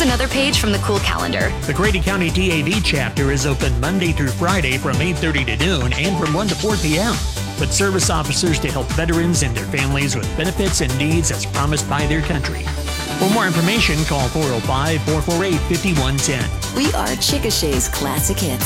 another page from the cool calendar. The Grady County DAV chapter is open Monday through Friday from 8:30 to noon and from 1 to 4 p.m. with service officers to help veterans and their families with benefits and needs as promised by their country. For more information, call 405-448-5110. We are Chickasha's Classic Hits.